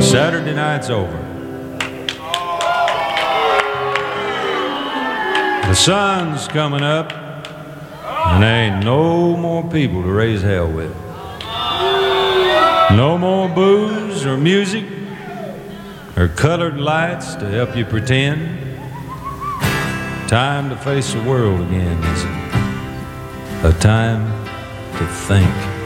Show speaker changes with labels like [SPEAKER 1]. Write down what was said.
[SPEAKER 1] Saturday night's over. The sun's coming up, and there ain't no more people to raise hell with. No more booze or music or colored lights to help you pretend. Time to face the world again, is it? A time to think.